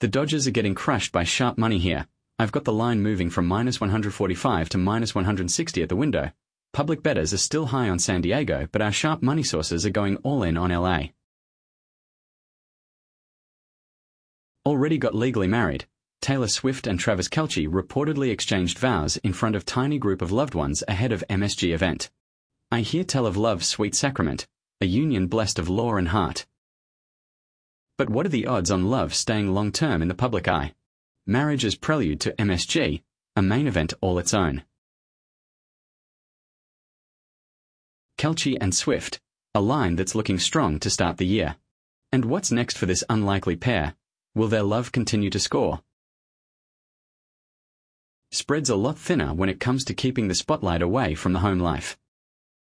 The Dodgers are getting crushed by sharp money here. I've got the line moving from minus 145 to minus 160 at the window. Public bettors are still high on San Diego, but our sharp money sources are going all in on LA. Already got legally married. Taylor Swift and Travis Kelce reportedly exchanged vows in front of tiny group of loved ones ahead of MSG event. I hear tell of love's sweet sacrament, a union blessed of law and heart. But what are the odds on love staying long-term in the public eye? Marriage as prelude to MSG, a main event all its own. Kelce and Swift, a line that's looking strong to start the year. And what's next for this unlikely pair? Will their love continue to score? Spread's a lot thinner when it comes to keeping the spotlight away from the home life.